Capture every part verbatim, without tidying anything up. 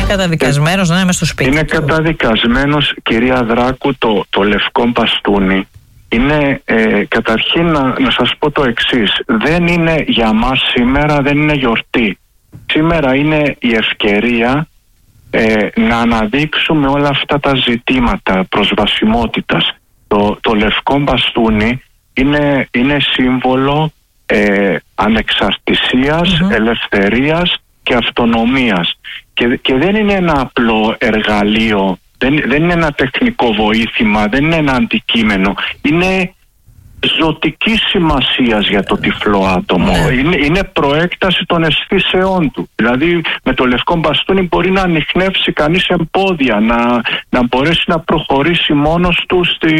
καταδικασμένος να είναι μες στο σπίτι. Είναι καταδικασμένος, κυρία Δράκου, το, το λευκό μπαστούνι. Είναι ε, καταρχήν να, να σας πω το εξής. Δεν είναι για μας σήμερα, δεν είναι γιορτή. Σήμερα είναι η ευκαιρία ε, να αναδείξουμε όλα αυτά τα ζητήματα προσβασιμότητας. Το, το λευκό μπαστούνι είναι, είναι σύμβολο ε, ανεξαρτησίας, mm-hmm. ελευθερίας και αυτονομίας. Και, και δεν είναι ένα απλό εργαλείο, δεν, δεν είναι ένα τεχνικό βοήθημα, δεν είναι ένα αντικείμενο. Είναι ζωτικής σημασίας για το τυφλό άτομο. Ναι. Είναι, είναι προέκταση των αισθήσεών του. Δηλαδή με το λευκό μπαστούνι μπορεί να ανιχνεύσει κανείς εμπόδια, να, να μπορέσει να προχωρήσει μόνος του στη,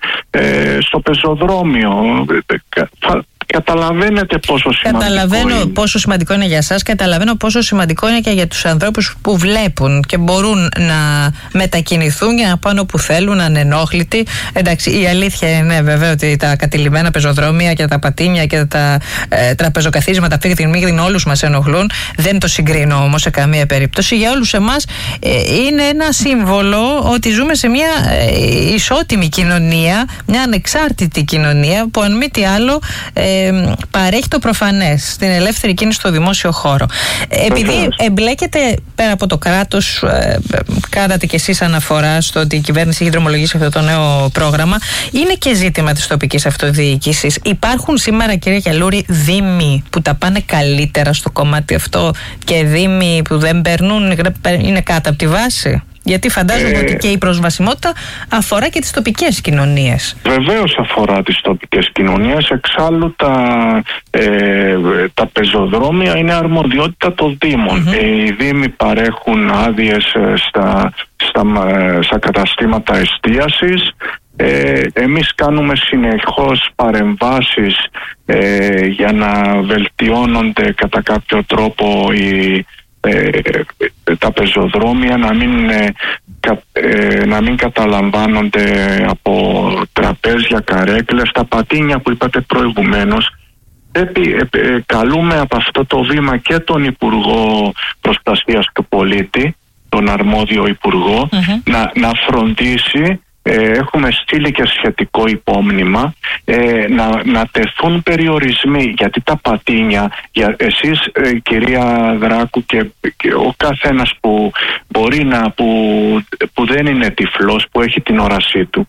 ε, στο πεζοδρόμιο. Καταλαβαίνετε πόσο σημαντικό Καταλαβαίνω είναι. πόσο σημαντικό είναι για εσάς, καταλαβαίνω πόσο σημαντικό είναι και για τους ανθρώπους που βλέπουν και μπορούν να μετακινηθούν για να πάνε όπου θέλουν, ανενόχλητοι. Εντάξει, η αλήθεια είναι βέβαια ότι τα κατηλημένα πεζοδρόμια και τα πατίνια και τα ε, τραπεζοκαθίσματα φίγδιν μίγδιν όλους μας ενοχλούν. Δεν το συγκρίνω όμως σε καμία περίπτωση. Για όλους εμάς ε, είναι ένα σύμβολο ότι ζούμε σε μια ε, ισότιμη κοινωνία, μια ανεξάρτητη κοινωνία που αν μη τι άλλο ε, παρέχει το προφανές στην ελεύθερη κίνηση στο δημόσιο χώρο. Επειδή εμπλέκεται πέρα από το κράτος, ε, κάνατε κι εσείς αναφορά στο ότι η κυβέρνηση έχει δρομολογήσει αυτό το νέο πρόγραμμα, είναι και ζήτημα της τοπικής αυτοδιοίκησης. Υπάρχουν σήμερα, κύριε Γιαλούρη, δήμοι που τα πάνε καλύτερα στο κομμάτι αυτό και δήμοι που δεν περνούν, είναι κάτω από τη βάση? Γιατί φαντάζομαι ε, ότι και η προσβασιμότητα αφορά και τις τοπικές κοινωνίες. Βεβαίως αφορά τις τοπικές κοινωνίες. Εξάλλου τα, ε, τα πεζοδρόμια είναι αρμοδιότητα των δήμων. Mm-hmm. Ε, οι δήμοι παρέχουν άδειες στα, στα, στα καταστήματα εστίασης. Ε, εμείς κάνουμε συνεχώς παρεμβάσεις ε, για να βελτιώνονται κατά κάποιο τρόπο οι Ε, τα πεζοδρόμια, να μην, ε, κα, ε, να μην καταλαμβάνονται από τραπέζια, καρέκλες, τα πατίνια που είπατε προηγουμένως. Πρέπει, ε, ε, καλούμε από αυτό το βήμα και τον Υπουργό Προστασίας του Πολίτη, τον αρμόδιο Υπουργό, mm-hmm. να, να φροντίσει. Ε, έχουμε στείλει και σχετικό υπόμνημα ε, να, να τεθούν περιορισμοί, γιατί τα πατίνια, για εσείς ε, κυρία Δράκου και, και ο καθένας που μπορεί να που, που δεν είναι τυφλός, που έχει την όρασή του,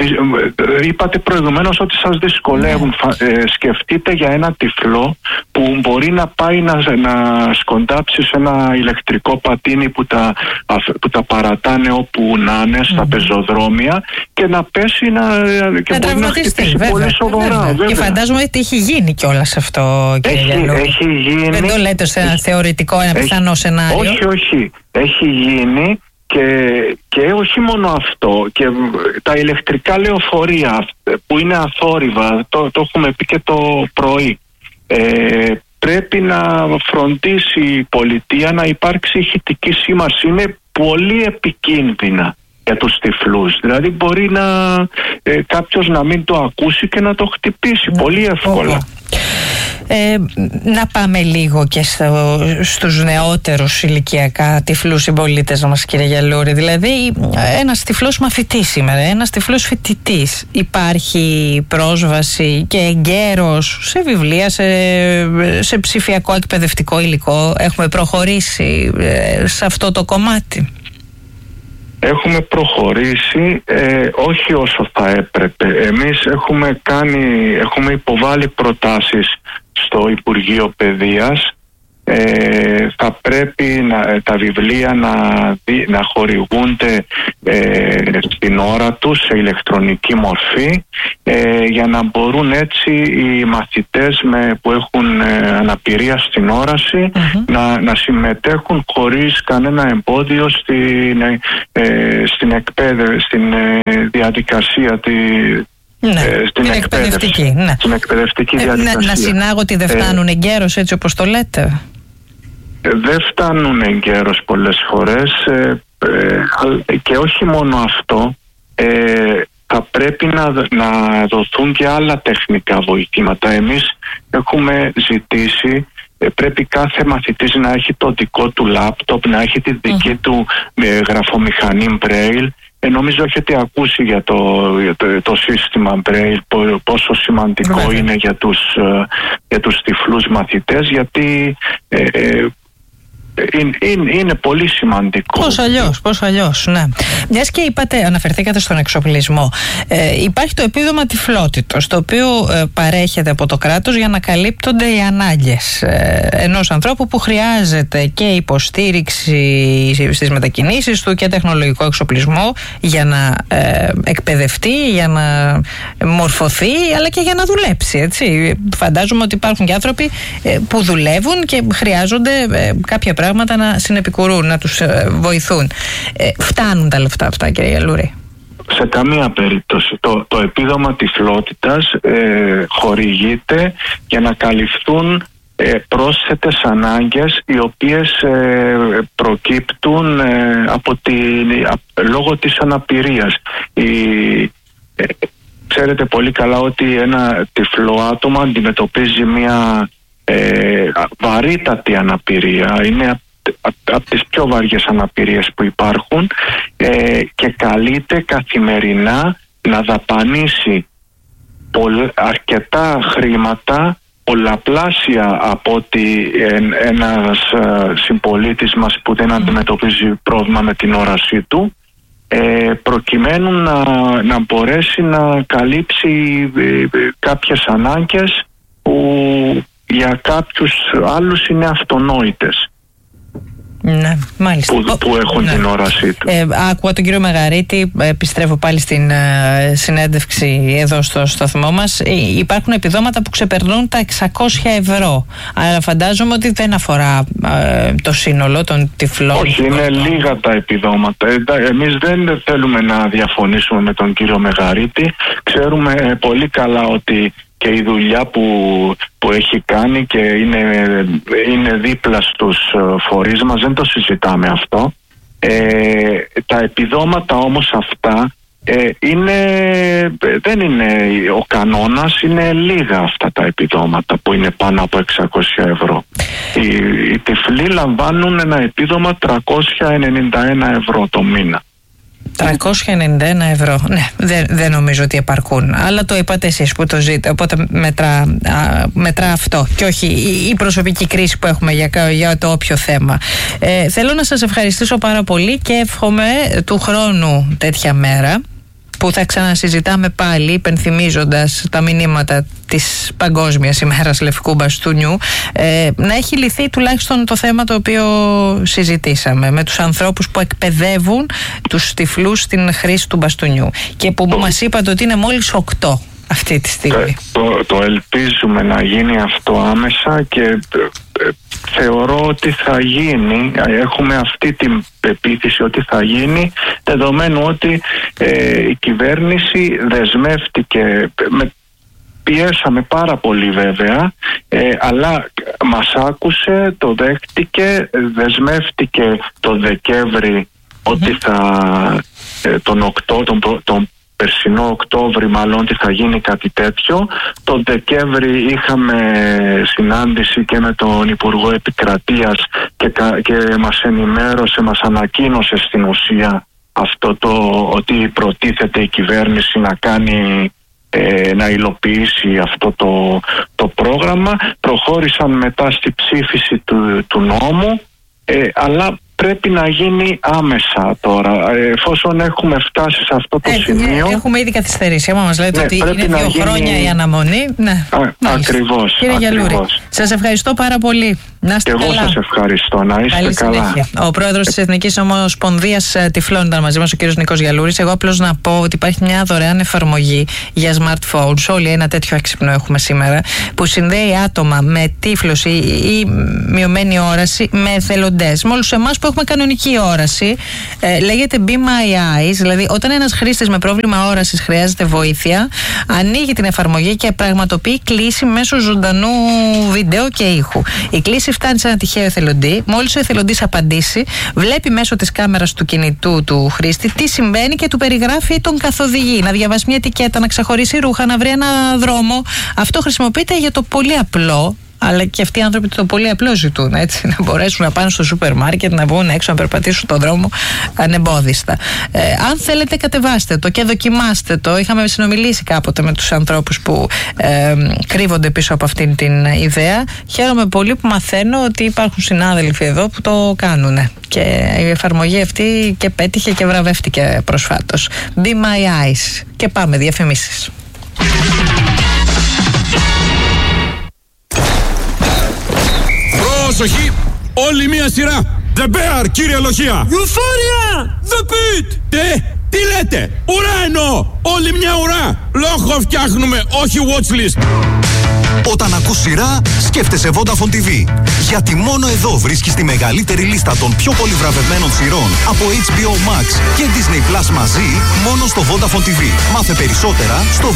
είπατε προηγουμένως ότι σας δυσκολεύουν. ε, σκεφτείτε για ένα τυφλό που μπορεί να πάει να, να σκοντάψει σε ένα ηλεκτρικό πατίνι που τα, που τα παρατάνε όπου να είναι στα mm. πεζοδρόμια και να πέσει να, και να μπορεί να χτυπήσει βέβαια, πολύ σοβαρά. βέβαια. Βέβαια. Και φαντάζομαι ότι έχει γίνει κιόλας αυτό, κύριε Γιαλούρη. Έχει γίνει. Δεν το λέτε σε ένα έχει, θεωρητικό, ένα πιθανό έχει, σενάριο? Όχι, όχι. Έχει γίνει. Και, και όχι μόνο αυτό, και τα ηλεκτρικά λεωφορεία που είναι αθόρυβα, το, το έχουμε πει και το πρωί, ε, πρέπει να φροντίσει η πολιτεία να υπάρξει ηχητική σήμανση. Είναι πολύ επικίνδυνα για τους τυφλούς. Δηλαδή μπορεί να ε, κάποιος να μην το ακούσει και να το χτυπήσει ναι, πολύ εύκολα. Ε, να πάμε λίγο και στο, στους νεότερους ηλικιακά τυφλούς συμπολίτες μας, κύριε Γιαλούρη. Δηλαδή ένας τυφλός μαθητής σήμερα, ένας τυφλός φοιτητής, υπάρχει πρόσβαση και εγκαίρος σε βιβλία, σε, σε ψηφιακό εκπαιδευτικό υλικό? Έχουμε προχωρήσει ε, σε αυτό το κομμάτι? Έχουμε προχωρήσει, ε, όχι όσο θα έπρεπε. Εμείς έχουμε κάνει, έχουμε υποβάλει προτάσεις στο Υπουργείο Παιδείας. Ε, θα πρέπει να, τα βιβλία να, να χορηγούνται ε, στην ώρα τους σε ηλεκτρονική μορφή, ε, για να μπορούν έτσι οι μαθητές με, που έχουν ε, αναπηρία στην όραση mm-hmm. να, να συμμετέχουν χωρίς κανένα εμπόδιο στην, ε, στην εκπαίδευση, στην ε, διαδικασία τη, ναι, ε, στην την εκπαιδευτική, ναι. στην εκπαιδευτική διαδικασία. Να, να συνάγω ότι δεν φτάνουν ε, εγκαίρως, έτσι όπως το λέτε? Δεν φτάνουν εγκαίρως πολλές φορές, ε, ε, και όχι μόνο αυτό, ε, θα πρέπει να, να δοθούν και άλλα τεχνικά βοηθήματα. Εμείς έχουμε ζητήσει πρέπει κάθε μαθητής να έχει το δικό του λάπτοπ, να έχει τη δική mm. του ε, γραφομηχανή Braille. Ε, νομίζω έχετε ακούσει για το, για το, το σύστημα Braille, πόσο σημαντικό mm. είναι για τους, για τους τυφλούς μαθητές, γιατί ε, ε, Είναι, είναι, είναι πολύ σημαντικό. Πώς αλλιώς, πώς αλλιώς, ναι. Μιας και είπατε, αναφερθήκατε στον εξοπλισμό. Ε, υπάρχει το επίδομα τυφλότητος, το οποίο ε, παρέχεται από το κράτος για να καλύπτονται οι ανάγκες ε, ενός ανθρώπου που χρειάζεται και υποστήριξη στις μετακινήσεις του και τεχνολογικό εξοπλισμό για να ε, εκπαιδευτεί, για να μορφωθεί, αλλά και για να δουλέψει, έτσι. Φαντάζομαι ότι υπάρχουν και άνθρωποι ε, που δουλεύουν και χρειάζονται ε, κάποια πράγματα να συνεπικουρούν, να τους ε, βοηθούν. Ε, φτάνουν τα λεφτά αυτά, κύριε Γιαλούρη? Σε καμία περίπτωση. Το, το επίδομα τυφλότητας ε, χορηγείται για να καλυφθούν ε, πρόσθετες ανάγκες οι οποίες ε, προκύπτουν ε, από την, α, λόγω της αναπηρίας. Η, ε, ξέρετε πολύ καλά ότι ένα τυφλό άτομο αντιμετωπίζει μια Ε, βαρύτατη αναπηρία, είναι από απ τις πιο βαριές αναπηρίες που υπάρχουν, ε, και καλείται καθημερινά να δαπανίσει πολλ, αρκετά χρήματα, πολλαπλάσια από ότι ε, ένας ε, συμπολίτης μας που δεν αντιμετωπίζει πρόβλημα με την όρασή του, ε, προκειμένου να, να μπορέσει να καλύψει ε, κάποιες ανάγκες που για κάποιους άλλους είναι αυτονόητες. Ναι, μάλιστα. Που, που έχουν ναι. την όρασή του. Ε, άκουγα τον κύριο Μεγαρίτη, επιστρέφω πάλι στην ε, συνέντευξη εδώ στο σταθμό μας. Ε, υπάρχουν επιδόματα που ξεπερνούν τα εξακόσια ευρώ. Αλλά φαντάζομαι ότι δεν αφορά ε, το σύνολο των τυφλών. Όχι, είναι λίγα τα επιδόματα. Ε, εμείς δεν θέλουμε να διαφωνήσουμε με τον κύριο Μεγαρίτη. Ξέρουμε ε, πολύ καλά ότι και η δουλειά που, που έχει κάνει και είναι, είναι δίπλα στους φορείς μας, δεν το συζητάμε αυτό. Ε, τα επιδόματα όμως αυτά ε, είναι, δεν είναι ο κανόνας, είναι λίγα αυτά τα επιδόματα που είναι πάνω από εξακόσια ευρώ. Οι, οι τυφλοί λαμβάνουν ένα επίδομα τριακόσια ενενήντα ένα ευρώ το μήνα. τριακόσια ενενήντα ένα ευρώ. Ναι, δεν, δεν νομίζω ότι επαρκούν. Αλλά το είπατε εσείς που το ζείτε. Οπότε μετρά, α, μετρά αυτό. Και όχι η, η προσωπική κρίση που έχουμε για, για το όποιο θέμα. Ε, θέλω να σας ευχαριστήσω πάρα πολύ και εύχομαι του χρόνου τέτοια μέρα που θα ξανασυζητάμε πάλι, υπενθυμίζοντας τα μηνύματα της Παγκόσμιας ημέρας Λευκού Μπαστούνιου, ε, να έχει λυθεί τουλάχιστον το θέμα το οποίο συζητήσαμε με τους ανθρώπους που εκπαιδεύουν τους τυφλούς στην χρήση του μπαστούνιου και που το... μας είπατε ότι είναι μόλις οκτώ αυτή τη στιγμή. Το, το ελπίζουμε να γίνει αυτό άμεσα και ε, θεωρώ ότι θα γίνει, έχουμε αυτή την πεποίθηση ότι θα γίνει, δεδομένου ότι ε, η κυβέρνηση δεσμεύτηκε, με, πιέσαμε πάρα πολύ βέβαια, ε, αλλά μας άκουσε, το δέχτηκε, δεσμεύτηκε το Δεκέμβρη ότι θα ε, τον οκτώ, τον, τον περσινό Οκτώβρη μάλλον ότι θα γίνει κάτι τέτοιο. Τον Δεκέμβρη είχαμε συνάντηση και με τον Υπουργό Επικρατείας και, και μας ενημέρωσε, μας ανακοίνωσε στην ουσία αυτό το ότι προτίθεται η κυβέρνηση να κάνει, ε, να υλοποιήσει αυτό το, το πρόγραμμα. Προχώρησαν μετά στη ψήφιση του, του νόμου, ε, αλλά πρέπει να γίνει άμεσα τώρα, εφόσον έχουμε φτάσει σε αυτό το ε, σημείο. Έχουμε ήδη καθυστερήσει, άμα μας λέτε ναι, ότι είναι δύο γίνει... χρόνια η αναμονή. Ναι, ακριβώς. Κύριε Γιαλούρη, σας ευχαριστώ πάρα πολύ. Να είστε και καλά. Εγώ σας ευχαριστώ, να είστε καλή καλά. Συνέχεια. Ο πρόεδρος της Εθνικής Ομοσπονδίας Τυφλών ήταν μαζί μας, ο κύριος Νικός Γιαλούρης. Εγώ απλώς να πω ότι υπάρχει μια δωρεάν εφαρμογή για smartphones. Όλοι ένα τέτοιο έξυπνο έχουμε σήμερα, που συνδέει άτομα με τύφλωση ή μειωμένη όραση με εθελοντές. Με όλους εμάς που έχουμε κανονική όραση. Ε, λέγεται Be My Eyes, δηλαδή όταν ένας χρήστης με πρόβλημα όρασης χρειάζεται βοήθεια, ανοίγει την εφαρμογή και πραγματοποιεί κλήση μέσω ζωντανού βίντεο και ήχου. Η κλήση φτάνει σε ένα τυχαίο εθελοντή. Μόλις ο εθελοντής απαντήσει, βλέπει μέσω της κάμερας του κινητού του χρήστη τι συμβαίνει και του περιγράφει ή τον καθοδηγεί. Να διαβάσει μια ετικέτα, να ξεχωρίσει ρούχα, να βρει ένα δρόμο. Αυτό χρησιμοποιείται για το πολύ απλό αλλά και αυτοί οι άνθρωποι το πολύ απλό ζητούν, έτσι, να μπορέσουν να πάνε στο σούπερ μάρκετ, να βγουν έξω, να περπατήσουν τον δρόμο ανεμπόδιστα. Ε, αν θέλετε, κατεβάστε το και δοκιμάστε το. Είχαμε συνομιλήσει κάποτε με τους ανθρώπους που ε, κρύβονται πίσω από αυτήν την ιδέα. Χαίρομαι πολύ που μαθαίνω ότι υπάρχουν συνάδελφοι εδώ που το κάνουν. Και η εφαρμογή αυτή και πέτυχε και βραβεύτηκε προσφάτως. Be My Eyes. Και πάμε, διαφημίσεις. Προσοχή! Όλη μία σειρά! The Bear, κύριε Λοχεία! Euphoria! The Pit! Τι? Τι λέτε? Ουρά εννοώ! Όλη μια ουρά! Λόγο φτιάχνουμε, όχι watchlist! Όταν ακούς σειρά, σκέφτεσαι Vodafone τι βι. Γιατί μόνο εδώ βρίσκεις τη μεγαλύτερη λίστα των πιο πολύ βραβευμένων σειρών από έιτς μπι ο Max και Disney Plus μαζί, μόνο στο Vodafone τι βι. Μάθε περισσότερα στο